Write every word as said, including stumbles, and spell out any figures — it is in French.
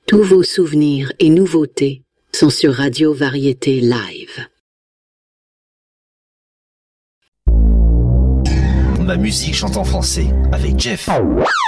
Tous vos souvenirs et nouveautés sont sur Radio Variété Live. Ma musique chante en français avec Jeff.